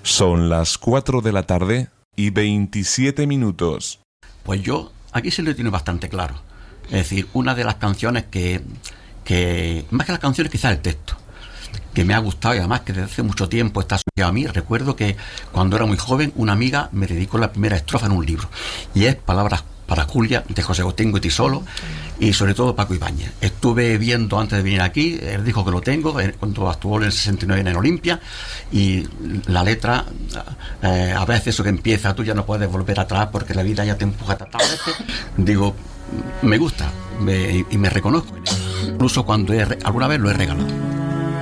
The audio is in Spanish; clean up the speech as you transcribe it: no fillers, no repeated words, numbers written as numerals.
Son las 4 de la tarde y 27 minutos. Pues yo aquí se lo tiene bastante claro. Es decir, una de las canciones que más que las canciones, quizás el texto, que me ha gustado y además que desde hace mucho tiempo está asociado a mí. Recuerdo que cuando era muy joven una amiga me dedicó la primera estrofa en un libro y es Palabras para Julia, de José Agustín Goitisolo y sobre todo Paco Ibáñez. Estuve viendo antes de venir aquí, él dijo que lo tengo cuando actuó en el 69 en el Olimpia, y la letra, a veces eso que empieza, tú ya no puedes volver atrás porque la vida ya te empuja tantas veces, digo, me gusta y me reconozco, incluso cuando alguna vez lo he regalado.